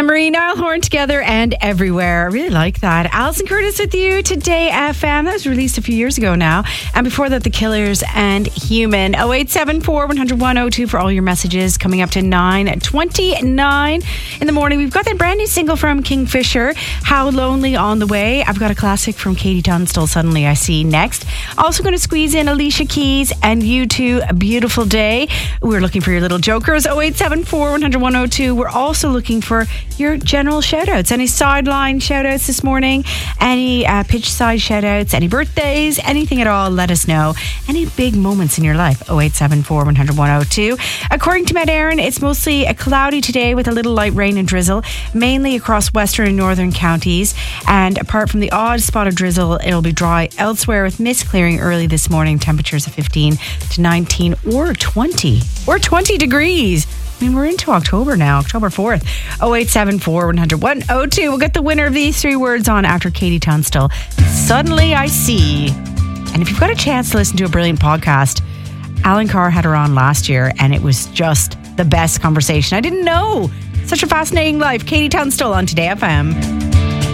Anne-Marie, Niall Horan together and everywhere. I really like that. Alison Curtis with you, Today FM. That was released a few years ago now. And before that, The Killers and Human. 0874 100 102 for all your messages. Coming up to 9:29 in the morning. We've got that brand new single from Kingfisher, How Lonely, on the way. I've got a classic from Katie Tunstall, Suddenly I See, next. Also going to squeeze in Alicia Keys and U2, A Beautiful Day. We're looking for your little jokers. 0874 100 102. We're also looking for your general shout outs. Any sideline shout outs this morning, any pitch side shout outs, any birthdays, anything at all, let us know. Any big moments in your life. 0874 100 102. According to Met Éireann, it's mostly cloudy today with a little light rain and drizzle, mainly across western and northern counties. And apart from the odd spot of drizzle, it'll be dry elsewhere with mist clearing early this morning. Temperatures of 15 to 19 or 20 degrees. I mean, we're into October now, October 4th. 0874 100 102. We'll get the winner of these three words on after Katie Tunstall. Suddenly I See. And if you've got a chance to listen to a brilliant podcast, Alan Carr had her on last year and it was just the best conversation. I didn't know. Such a fascinating life. Katie Tunstall on Today FM.